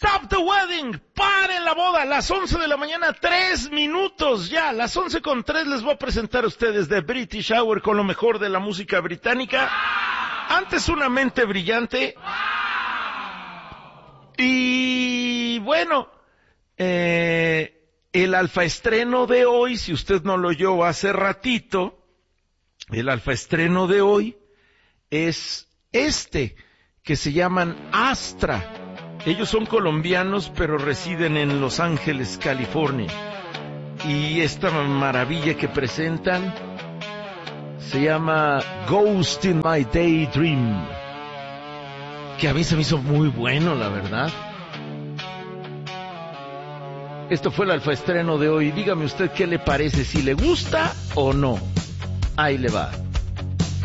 Stop the wedding, paren la boda, las 11 de la mañana, 3 minutos ya, las 11:03 les voy a presentar a ustedes The British Hour con lo mejor de la música británica. Antes una mente brillante. Y bueno, el alfaestreno de hoy, si usted no lo oyó hace ratito, el alfaestreno de hoy es que se llaman Astra. Ellos son colombianos, pero residen en Los Ángeles, California. Y esta maravilla que presentan se llama Ghost in My Daydream, que a mí se me hizo muy bueno, la verdad. Esto fue el alfaestreno de hoy. Dígame usted qué le parece, si le gusta o no. Ahí le va.